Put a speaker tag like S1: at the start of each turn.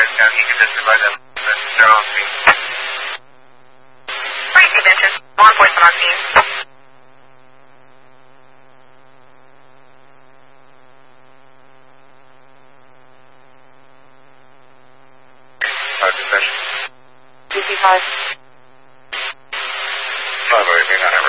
S1: down. He can justify them. Their own scene.
S2: Crazy Benton. Law enforcement on scene.
S1: Confession.
S2: DC5.
S1: Sorry,